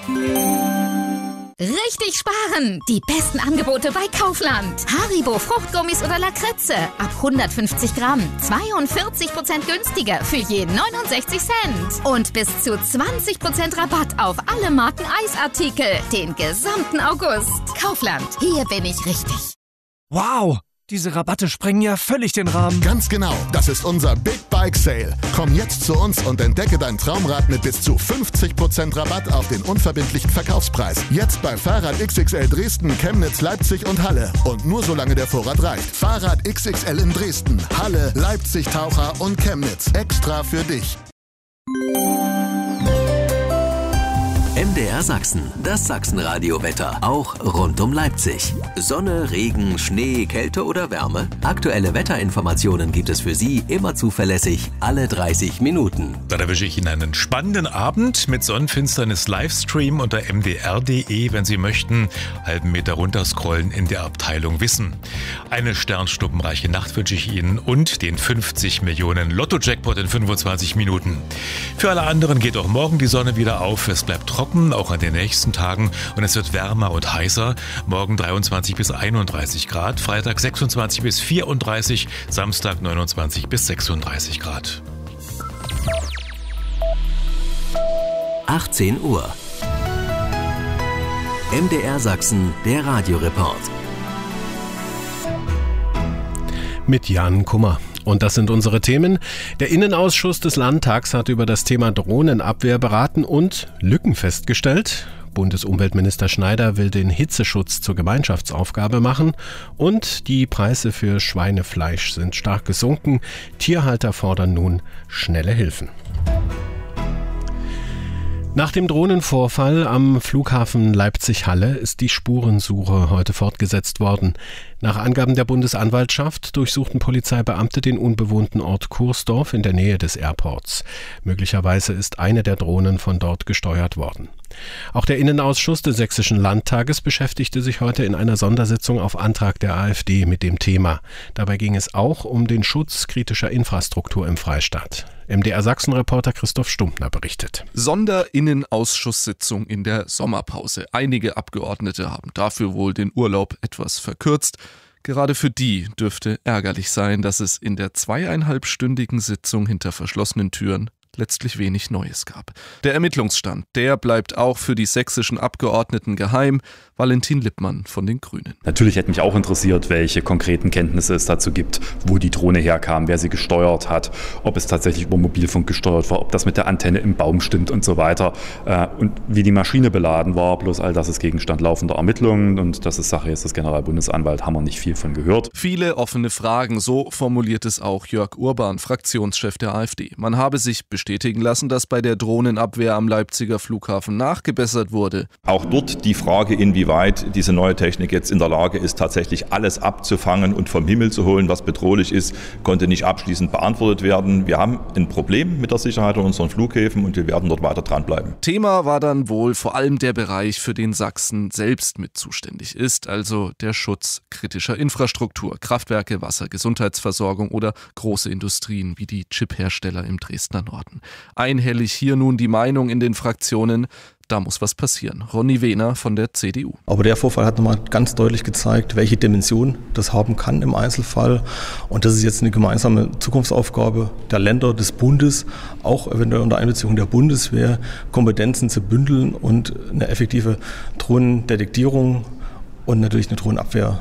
Richtig sparen! Die besten Angebote bei Kaufland. Haribo Fruchtgummis oder Lakritze ab 150 Gramm. 42% günstiger für je 69 Cent. Und bis zu 20% Rabatt auf alle Marken Eisartikel. Den gesamten August. Kaufland. Hier bin ich richtig. Wow! Diese Rabatte sprengen ja völlig den Rahmen. Ganz genau, das ist unser Big Bike Sale. Komm jetzt zu uns und entdecke dein Traumrad mit bis zu 50% Rabatt auf den unverbindlichen Verkaufspreis. Jetzt bei Fahrrad XXL Dresden, Chemnitz, Leipzig und Halle. Und nur solange der Vorrat reicht. Fahrrad XXL in Dresden, Halle, Leipzig, Taucher und Chemnitz. Extra für dich. MDR Sachsen, das Sachsenradio-Wetter, auch rund um Leipzig. Sonne, Regen, Schnee, Kälte oder Wärme? Aktuelle Wetterinformationen gibt es für Sie immer zuverlässig, alle 30 Minuten. Dann erwische ich Ihnen einen spannenden Abend mit Sonnenfinsternis Livestream unter mdr.de, wenn Sie möchten, halben Meter runterscrollen in der Abteilung Wissen. Eine sternschnuppenreiche Nacht wünsche ich Ihnen und den 50 Millionen Lotto-Jackpot in 25 Minuten. Für alle anderen geht auch morgen die Sonne wieder auf, es bleibt trocken, auch an den nächsten Tagen, und es wird wärmer und heißer. Morgen 23 bis 31 Grad, Freitag 26 bis 34, Samstag 29 bis 36 Grad. 18 Uhr. MDR Sachsen, der Radioreport. Mit Jan Kummer. Und das sind unsere Themen. Der Innenausschuss des Landtags hat über das Thema Drohnenabwehr beraten und Lücken festgestellt. Bundesumweltminister Schneider will den Hitzeschutz zur Gemeinschaftsaufgabe machen. Und die Preise für Schweinefleisch sind stark gesunken. Tierhalter fordern nun schnelle Hilfen. Nach dem Drohnenvorfall am Flughafen Leipzig-Halle ist die Spurensuche heute fortgesetzt worden. Nach Angaben der Bundesanwaltschaft durchsuchten Polizeibeamte den unbewohnten Ort Kursdorf in der Nähe des Airports. Möglicherweise ist eine der Drohnen von dort gesteuert worden. Auch der Innenausschuss des Sächsischen Landtages beschäftigte sich heute in einer Sondersitzung auf Antrag der AfD mit dem Thema. Dabei ging es auch um den Schutz kritischer Infrastruktur im Freistaat. MDR Sachsen-Reporter Christoph Stumptner berichtet. Sonderinnenausschusssitzung in der Sommerpause. Einige Abgeordnete haben dafür wohl den Urlaub etwas verkürzt. Gerade für die dürfte ärgerlich sein, dass es in der 2,5-stündigen Sitzung hinter verschlossenen Türen letztlich wenig Neues gab. Der Ermittlungsstand, der bleibt auch für die sächsischen Abgeordneten geheim. Valentin Lippmann von den Grünen. Natürlich hätte mich auch interessiert, welche konkreten Kenntnisse es dazu gibt, wo die Drohne herkam, wer sie gesteuert hat, ob es tatsächlich über Mobilfunk gesteuert war, ob das mit der Antenne im Baum stimmt und so weiter. Und wie die Maschine beladen war, bloß all das ist Gegenstand laufender Ermittlungen und das ist Sache jetzt des Generalbundesanwalts, haben wir nicht viel von gehört. Viele offene Fragen, so formuliert es auch Jörg Urban, Fraktionschef der AfD. Man habe sich bestätigen lassen, dass bei der Drohnenabwehr am Leipziger Flughafen nachgebessert wurde. Auch dort die Frage, inwieweit diese neue Technik jetzt in der Lage ist, tatsächlich alles abzufangen und vom Himmel zu holen, was bedrohlich ist, konnte nicht abschließend beantwortet werden. Wir haben ein Problem mit der Sicherheit an unseren Flughäfen und wir werden dort weiter dranbleiben. Thema war dann wohl vor allem der Bereich, für den Sachsen selbst mit zuständig ist, also der Schutz kritischer Infrastruktur, Kraftwerke, Wasser, Gesundheitsversorgung oder große Industrien wie die Chiphersteller im Dresdner Norden. Einhellig hier nun die Meinung in den Fraktionen, da muss was passieren. Ronny Wehner von der CDU. Aber der Vorfall hat nochmal ganz deutlich gezeigt, welche Dimension das haben kann im Einzelfall. Und das ist jetzt eine gemeinsame Zukunftsaufgabe der Länder, des Bundes, auch eventuell unter Einbeziehung der Bundeswehr, Kompetenzen zu bündeln und eine effektive Drohnendetektierung und natürlich eine Drohnenabwehr